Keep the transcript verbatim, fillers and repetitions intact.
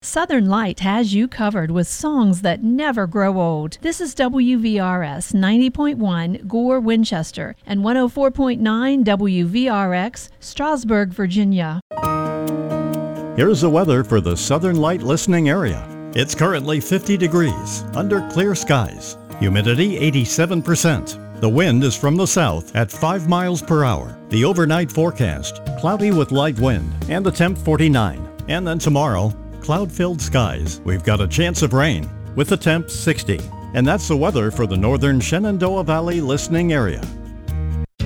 Southern Light has you covered with songs that never grow old. This is W V R S ninety point one Gore, Winchester, and one oh four point nine W V R X, Strasburg, Virginia. Here's the weather for the Southern Light listening area. It's currently fifty degrees, under clear skies. Humidity eighty-seven percent. The wind is from the south at five miles per hour. The overnight forecast, cloudy with light wind, and the temp forty-nine. And then tomorrow, cloud-filled skies. We've got a chance of rain, with the temp sixty. And that's the weather for the northern Shenandoah Valley listening area.